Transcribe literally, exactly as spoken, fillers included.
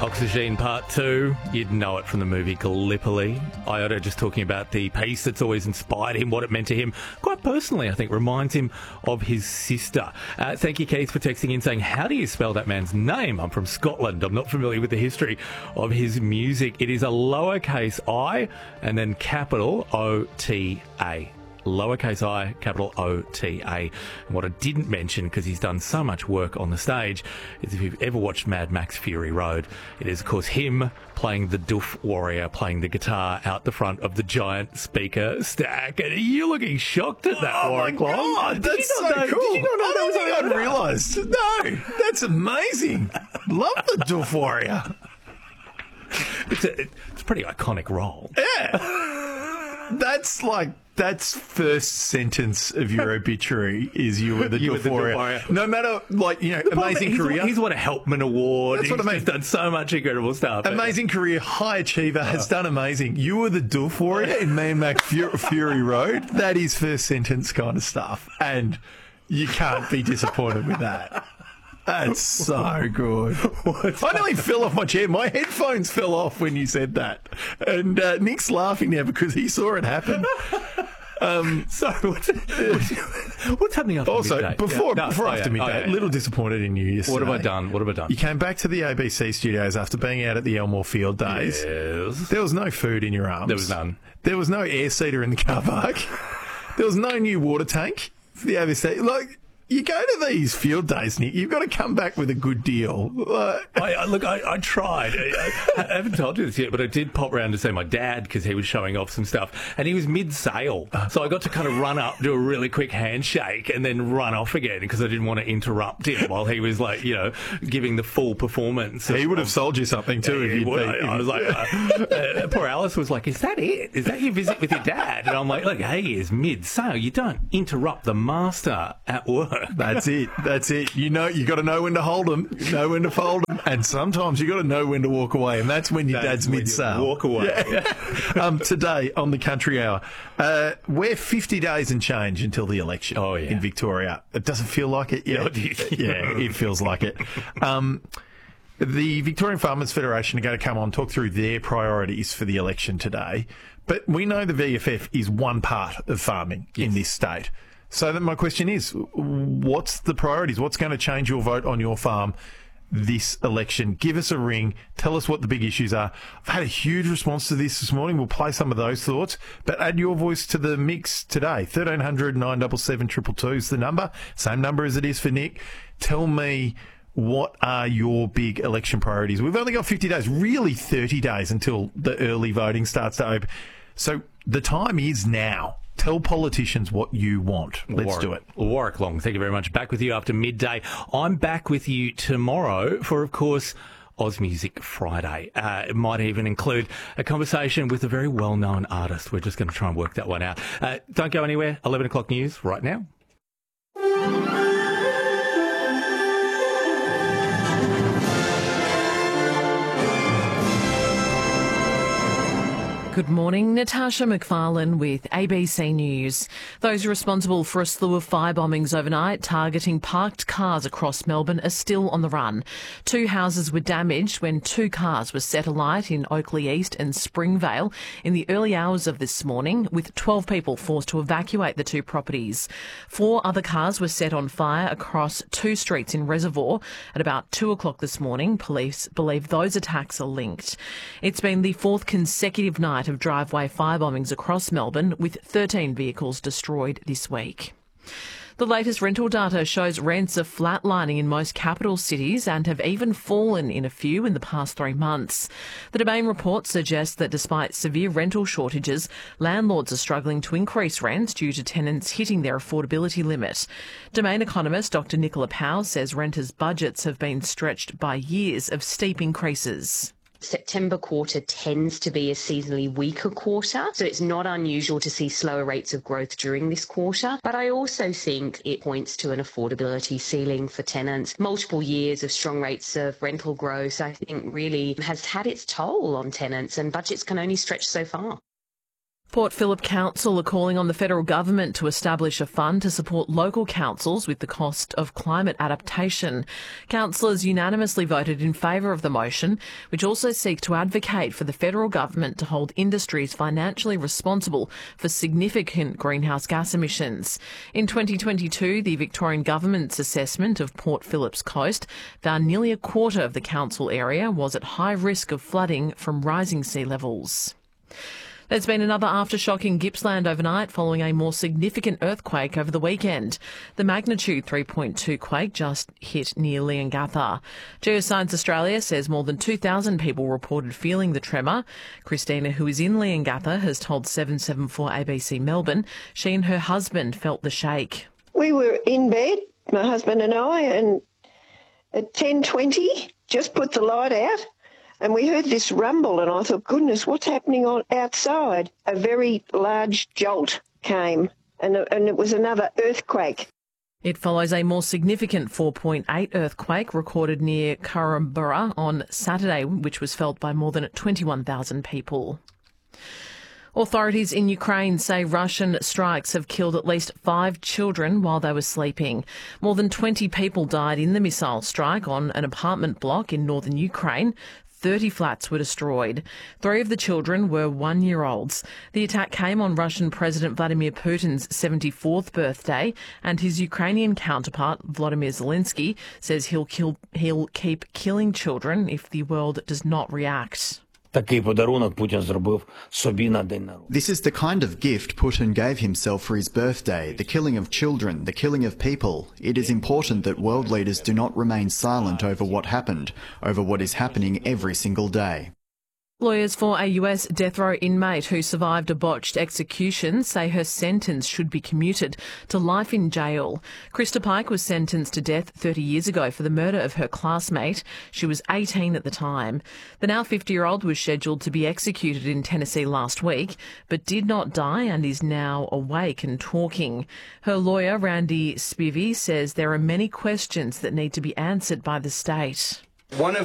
Oxygen Part two, you'd know it from the movie Gallipoli. Iota just talking about the peace that's always inspired him, what it meant to him. Quite personally, I think, reminds him of his sister. Uh, thank you, Keith, for texting in saying, how do you spell that man's name? I'm from Scotland. I'm not familiar with the history of his music. It is a lowercase I and then capital O T A. Lowercase I, capital O T A. And what I didn't mention, because he's done so much work on the stage, is if you've ever watched Mad Max Fury Road, it is, of course, him playing the Doof Warrior, playing the guitar out the front of the giant speaker stack. And you're looking shocked at that, Oh, Warwick my Long. God, Did that's you not so know, cool. Did you not know I that don't was think on- I'd realised. No, that's amazing. Love the Doof Warrior. It's a, it's a pretty iconic role. Yeah. That's like, that's first sentence of your obituary is you were the You were Doof the Doof Warrior. Warrior. No matter, like, you know, amazing he's, career. He's won a Helpman Award. That's what he's I mean. just done so much incredible stuff. Amazing career, high achiever, has done amazing. You were the Doof Warrior in Mad Max Fu- Fury Road. That is first sentence kind of stuff. And you can't be disappointed with that. That's so good. I nearly fell off my chair. My headphones fell off when you said that. And uh, Nick's laughing now because he saw it happen. Um, so, what's, what's, what's happening after also, midday? before, Yeah. No, before oh, after yeah. midday, Oh, yeah, a little disappointed in you yesterday. What have I done? What have I done? You came back to the A B C studios after being out at the Elmore Field days. Yes. There was no food in your arms. There was none. There was no air seater in the car park. There was no new water tank for the A B C. Like, you go to these field days, Nick, you've got to come back with a good deal. Like, I, I, look, I, I tried. I, I haven't told you this yet, but I did pop round to see my dad because he was showing off some stuff, and he was mid-sail, so I got to kind of run up, do a really quick handshake, and then run off again because I didn't want to interrupt him while he was, like, you know, giving the full performance. he would have sold you something too Yeah, if he you'd would. been- I, I was like, uh, uh, poor Alice was like, is that it? Is that your visit with your dad? And I'm like, look, he is mid-sail. You don't interrupt the master at work. That's it. That's it. You know, you got to know when to hold them, know when to fold them, and sometimes you got to know when to walk away, and that's when your That's dad's when you mid-sail. walk away. Yeah. um, today on the Country Hour, uh, we're fifty days and change until the election. Oh, yeah. In Victoria. It doesn't feel like it yet. Yeah, it feels like it. Um, the Victorian Farmers Federation are going to come on, talk through their priorities for the election today. But we know the V F F is one part of farming in this state. So then my question is, what's the priorities? What's going to change your vote on your farm this election? Give us a ring. Tell us what the big issues are. I've had a huge response to this this morning. We'll play some of those thoughts, but add your voice to the mix today. thirteen hundred, nine seven seven, two two two is the number. Same number as it is for Nick. Tell me, what are your big election priorities? We've only got fifty days, really thirty days until the early voting starts to open. So the time is now. Tell politicians what you want. Let's Warwick, do it. Warwick Long, thank you very much. Back with you after midday. I'm back with you tomorrow for, of course, Oz Music Friday. Uh, it might even include a conversation with a very well-known artist. We're just going to try and work that one out. Uh, don't go anywhere. eleven o'clock news right now. Good morning, Natasha McFarlane with A B C News. Those responsible for a slew of fire bombings overnight targeting parked cars across Melbourne are still on the run. Two houses were damaged when two cars were set alight in Oakley East and Springvale in the early hours of this morning, with twelve people forced to evacuate the two properties. Four other cars were set on fire across two streets in Reservoir at about two o'clock this morning. Police believe those attacks are linked. It's been the fourth consecutive night of driveway fire bombings across Melbourne, with thirteen vehicles destroyed this week. The latest rental data shows rents are flatlining in most capital cities and have even fallen in a few in the past three months. The Domain report suggests that despite severe rental shortages, landlords are struggling to increase rents due to tenants hitting their affordability limit. Domain economist Doctor Nicola Powell says renters' budgets have been stretched by years of steep increases. September quarter tends to be a seasonally weaker quarter, so it's not unusual to see slower rates of growth during this quarter. But I also think it points to an affordability ceiling for tenants. Multiple years of strong rates of rental growth, I think, really has had its toll on tenants, and budgets can only stretch so far. Port Phillip Council are calling on the federal government to establish a fund to support local councils with the cost of climate adaptation. Councillors unanimously voted in favour of the motion, which also seek to advocate for the federal government to hold industries financially responsible for significant greenhouse gas emissions. In twenty twenty-two, the Victorian government's assessment of Port Phillip's coast found nearly a quarter of the council area was at high risk of flooding from rising sea levels. There's been another aftershock in Gippsland overnight following a more significant earthquake over the weekend. The magnitude three point two quake just hit near Leongatha. Geoscience Australia says more than two thousand people reported feeling the tremor. Christina, who is in Leongatha, has told seven seventy-four A B C Melbourne she and her husband felt the shake. We were in bed, my husband and I, and at ten twenty, just put the light out. And we heard this rumble and I thought, goodness, what's happening on outside? A very large jolt came and, and it was another earthquake. It follows a more significant four point eight earthquake recorded near Kurrambura on Saturday, which was felt by more than twenty-one thousand people. Authorities in Ukraine say Russian strikes have killed at least five children while they were sleeping. More than twenty people died in the missile strike on an apartment block in northern Ukraine. thirty flats were destroyed. Three of the children were one-year-olds. The attack came on Russian President Vladimir Putin's seventy-fourth birthday, and his Ukrainian counterpart, Volodymyr Zelensky, says he'll, kill, he'll keep killing children if the world does not react. This is the kind of gift Putin gave himself for his birthday, the killing of children, the killing of people. It is important that world leaders do not remain silent over what happened, over what is happening every single day. Lawyers for a U S death row inmate who survived a botched execution say her sentence should be commuted to life in jail. Krista Pike was sentenced to death thirty years ago for the murder of her classmate. She was eighteen at the time. The now fifty-year-old was scheduled to be executed in Tennessee last week, but did not die and is now awake and talking. Her lawyer, Randy Spivey, says there are many questions that need to be answered by the state. One of